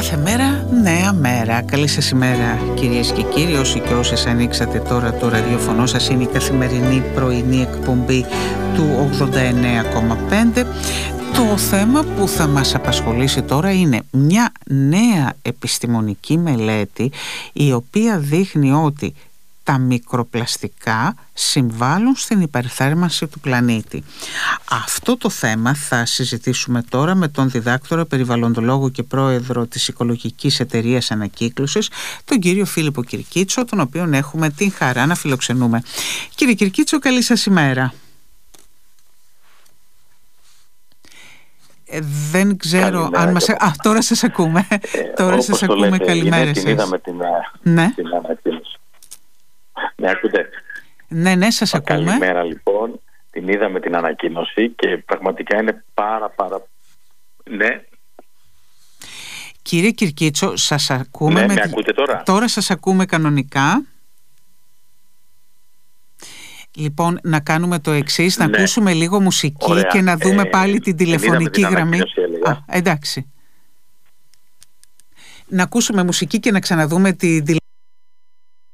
Κάθε μέρα νέα μέρα. Καλή σας ημέρα κυρίες και κύριοι, όσοι και όσες ανοίξατε τώρα το ραδιοφωνό σας. Είναι η καθημερινή πρωινή εκπομπή του 89,5. Το θέμα που θα μας απασχολήσει τώρα είναι μια νέα επιστημονική μελέτη, η οποία δείχνει ότι τα μικροπλαστικά συμβάλλουν στην υπερθέρμανση του πλανήτη. Αυτό το θέμα θα συζητήσουμε τώρα με τον διδάκτορα, περιβαλλοντολόγο και πρόεδρο της Οικολογικής Εταιρείας Ανακύκλωσης, τον κύριο Φίλιππο Κυρκίτσο, τον οποίον έχουμε την χαρά να φιλοξενούμε. Κύριε Κυρκίτσο, καλή σας ημέρα. Δεν ξέρω καλημέρα, αν μας... τώρα σας ακούμε. Τώρα σας ακούμε. Λέτε, καλημέρα σας. Την είδαμε την ανακοίνωση. Με ακούτε? Ναι, σας ακούμε. Καλημέρα λοιπόν. Την είδαμε την ανακοίνωση και πραγματικά είναι πάρα... Ναι. Κύριε Κυρκίτσο, σας ακούμε. Ναι, με ακούτε τώρα? Τώρα σας ακούμε κανονικά. Λοιπόν, να κάνουμε το εξής, να ακούσουμε λίγο μουσική. Ωραία. Και να δούμε πάλι την τηλεφωνική γραμμή. Εντάξει. Να ακούσουμε μουσική και να ξαναδούμε την τηλεφωνική.